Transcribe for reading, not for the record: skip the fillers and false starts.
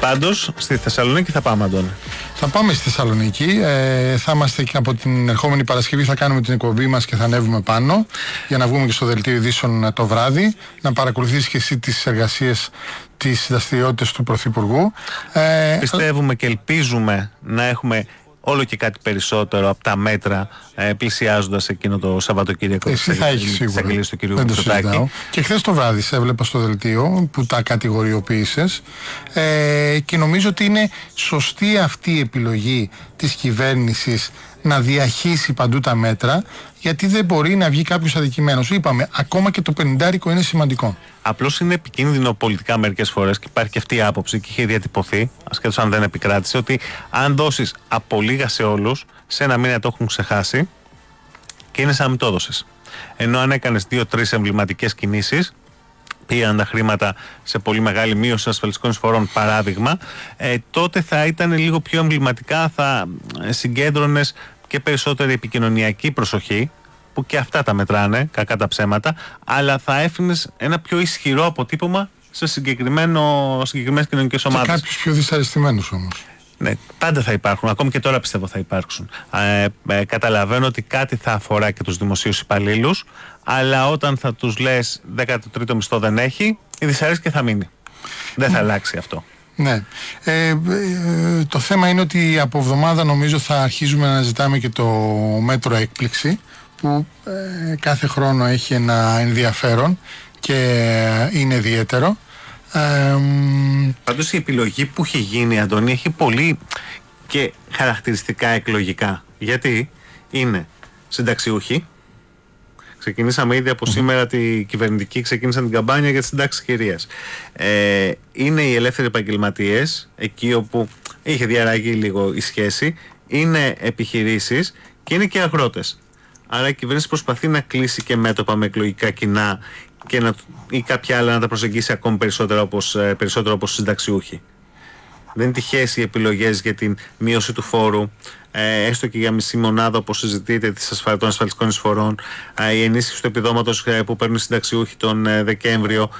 Πάντως στη Θεσσαλονίκη θα πάμε, Αντώνη. Θα πάμε στη Θεσσαλονίκη. Θα είμαστε και από την ερχόμενη Παρασκευή. Θα κάνουμε την εκπομπή μας και θα ανέβουμε πάνω για να βγούμε και στο δελτίο ειδήσεων το βράδυ. Να παρακολουθήσεις και εσύ τις εργασίες, τις δραστηριότητες του Πρωθυπουργού. Πιστεύουμε και ελπίζουμε να έχουμε όλο και κάτι περισσότερο από τα μέτρα πλησιάζοντας εκείνο το Σαββατοκύριακο της αγγελίας του κ. Μητσοτάκη. Και χθες το βράδυ σε έβλεπα στο δελτίο που τα κατηγοριοποίησες και νομίζω ότι είναι σωστή αυτή η επιλογή της κυβέρνησης να διαχύσει παντού τα μέτρα, γιατί δεν μπορεί να βγει κάποιος αδικημένος. Είπαμε, ακόμα και το 50 είναι σημαντικό. Απλώς είναι επικίνδυνο πολιτικά μερικές φορές, και υπάρχει και αυτή η άποψη και είχε διατυπωθεί, ασχέτως αν δεν επικράτησε, ότι αν δώσεις από λίγα σε όλους, σε ένα μήνα το έχουν ξεχάσει και είναι σαν να μην το έδωσες. Ενώ αν έκανες 2-3 εμβληματικές κινήσεις, πήγαν τα χρήματα σε πολύ μεγάλη μείωση ασφαλιστικών εισφορών, παράδειγμα, τότε θα ήταν λίγο πιο εμβληματικά, θα συγκέντρωνες και περισσότερη επικοινωνιακή προσοχή, που και αυτά τα μετράνε, κακά τα ψέματα, αλλά θα έφυγες ένα πιο ισχυρό αποτύπωμα σε συγκεκριμένες κοινωνικές ομάδες. Και κάποιους πιο δυσαρεστημένους όμως. Ναι, πάντα θα υπάρχουν, ακόμη και τώρα πιστεύω θα υπάρξουν. Καταλαβαίνω ότι κάτι θα αφορά και τους δημοσίους υπαλλήλους, αλλά όταν θα τους λες 13ο μισθό δεν έχει, η δυσαρέσκεια θα μείνει. Δεν θα αλλάξει αυτό. Ναι. Το θέμα είναι ότι από εβδομάδα νομίζω θα αρχίζουμε να ζητάμε και το μέτρο έκπληξη, που κάθε χρόνο έχει ένα ενδιαφέρον και είναι ιδιαίτερο. Πάντως η επιλογή που έχει γίνει, Αντώνη, έχει πολύ και χαρακτηριστικά εκλογικά. Γιατί είναι συνταξιούχοι. Ξεκινήσαμε ήδη από σήμερα τη κυβερνητική, ξεκίνησαν την καμπάνια για τις συντάξεις χειρίας. Είναι οι ελεύθεροι επαγγελματίες, εκεί όπου είχε διαραγεί λίγο η σχέση. Είναι επιχειρήσεις και είναι και αγρότες. Άρα η κυβέρνηση προσπαθεί να κλείσει και μέτωπα με εκλογικά κοινά και ή κάποια άλλα να τα προσεγγίσει ακόμη περισσότερο όπως συνταξιούχοι. Δεν είναι τυχαίες οι επιλογές για την μείωση του φόρου, έστω και για μισή μονάδα, όπως συζητείτε, των ασφαλιστικών εισφορών, η ενίσχυση του επιδόματος που παίρνουν οι συνταξιούχοι τον Δεκέμβριο.